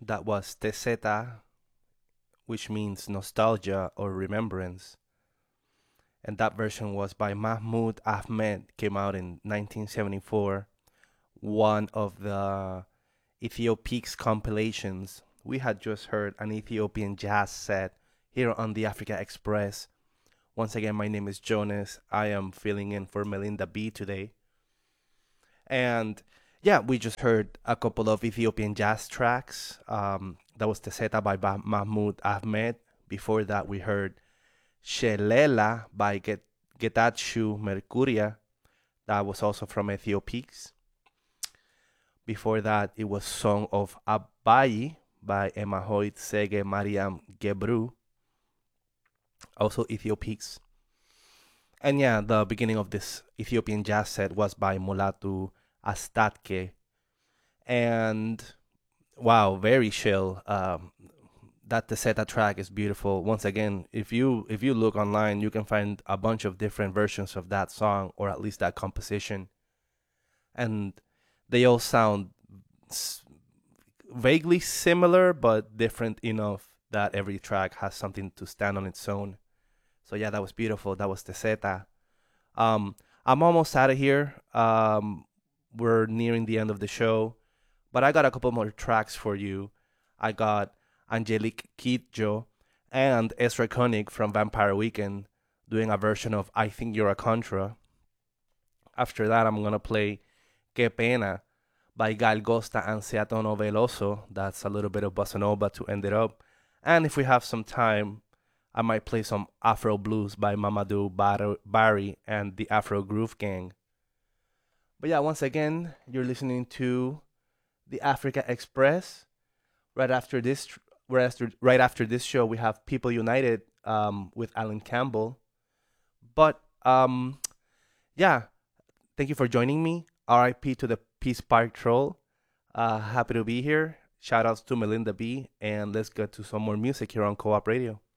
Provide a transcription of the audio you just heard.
That was Teseta, which means nostalgia or remembrance. And that version was by Mahmoud Ahmed, came out in 1974, one of the Ethiopics compilations. We had just heard an Ethiopian jazz set here on the Africa Express. Once again, my name is Jonas. I am filling in for Melinda B today. And yeah, we just heard a couple of Ethiopian jazz tracks. That was Teseta by Mahmoud Ahmed. Before that, we heard Shelela by Getachew Mercuria. That was also from Ethiopics. Before that, it was Song of Abayi by Emahoit Sege Mariam Gebru, also Ethiopics. And yeah, the beginning of this Ethiopian jazz set was by Mulatu Astatke. And wow, very chill. That Teseta track is beautiful. Once again, if you look online, you can find a bunch of different versions of that song, or at least that composition, and they all sound vaguely similar but different enough that every track has something to stand on its own. So yeah, that was beautiful. That was Teseta. Um, I'm almost out of here. We're nearing the end of the show, but I got a couple more tracks for you. I got Angelique Kidjo and Ezra Koenig from Vampire Weekend doing a version of I Think You're a Contra. After that, I'm going to play Que Pena by Gal Costa and Seatono Veloso. That's a little bit of bossa nova to end it up. And if we have some time, I might play some Afro Blues by Mamadou Barry and the Afro Groove Gang. But yeah, once again, you're listening to the Africa Express. Right after this, right after this show, we have People United with Alan Campbell. But yeah, thank you for joining me. R.I.P. to the Peace Park Troll. Happy to be here. Shout outs to Melinda B. And let's get to some more music here on Co-op Radio.